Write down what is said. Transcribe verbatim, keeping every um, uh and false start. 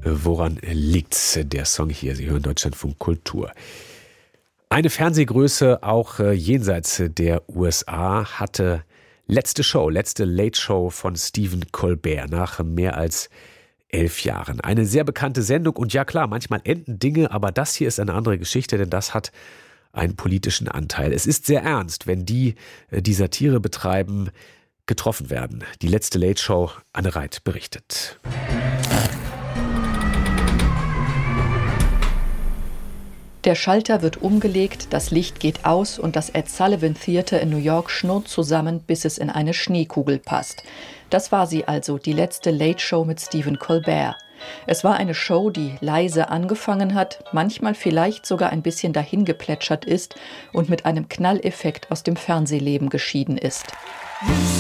Woran liegt's? Der Song hier, Sie hören Deutschlandfunk Kultur. Eine Fernsehgröße auch äh, jenseits der U S A hatte letzte Show, letzte Late Show von Stephen Colbert nach mehr als elf Jahren. Eine sehr bekannte Sendung und ja klar, manchmal enden Dinge, aber das hier ist eine andere Geschichte, denn das hat einen politischen Anteil. Es ist sehr ernst, wenn die, die Satire betreiben, getroffen werden. Die letzte Late Show, Anne Reit berichtet. Der Schalter wird umgelegt, das Licht geht aus und das Ed Sullivan Theater in New York schnurrt zusammen, bis es in eine Schneekugel passt. Das war sie also, die letzte Late Show mit Stephen Colbert. Es war eine Show, die leise angefangen hat, manchmal vielleicht sogar ein bisschen dahingeplätschert ist und mit einem Knalleffekt aus dem Fernsehleben geschieden ist.